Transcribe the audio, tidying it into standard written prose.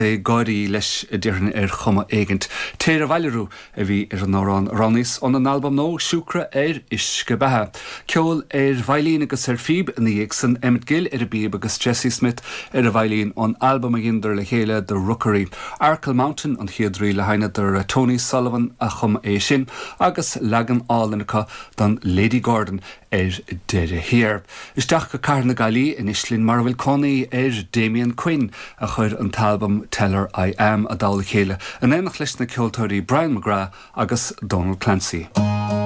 Gáirí leis dearna chuma éigent. Téir a bhaileú a bhí an nárán Ronnies an album nó siúcra isce bethe. Ceol bhailín agus fíb in dhéag san Emmett Gill a bíb agus Jesse Smith a bhailín an album a gindar le chéile de Rookery. Arkle Mountain an chiadrí le haine der Tony Sullivan a chum sin agus legan álannacha don Lady Gordon deire hir. Isteach go carna galí in Islín mar bhfuil Connie Damien Quinn a chur an talbum Teller I Am a dála chéile. An énach leis na ceoltóirí Brian McGrath agus Donald Clancy.